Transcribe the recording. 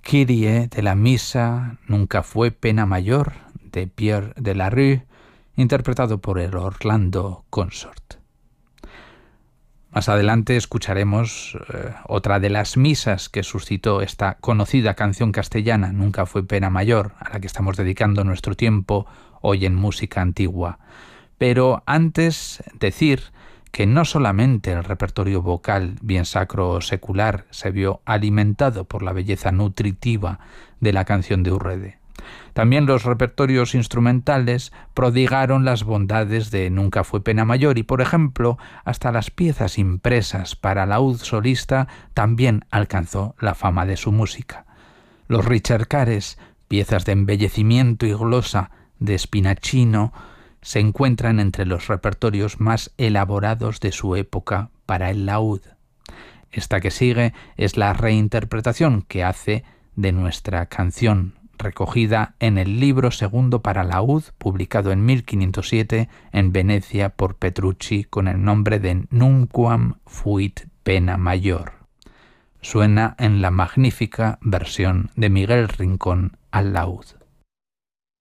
Kyrie de la misa Nunca fue pena mayor de Pierre de la Rue, interpretado por el Orlando Consort. Más adelante escucharemos otra de las misas que suscitó esta conocida canción castellana, Nunca fue pena mayor, a la que estamos dedicando nuestro tiempo hoy en Música Antigua. Pero antes decir que no solamente el repertorio vocal, bien sacro o secular, se vio alimentado por la belleza nutritiva de la canción de Urrede. También los repertorios instrumentales prodigaron las bondades de Nunca fue pena mayor y, por ejemplo, hasta las piezas impresas para laúd solista también alcanzó la fama de su música. Los ricercares, piezas de embellecimiento y glosa de Spinacino, se encuentran entre los repertorios más elaborados de su época para el laúd. Esta que sigue es la reinterpretación que hace de nuestra canción, recogida en el libro segundo para laúd, publicado en 1507 en Venecia por Petrucci con el nombre de Nunquam fuit pena mayor. Suena en la magnífica versión de Miguel Rincón al laúd.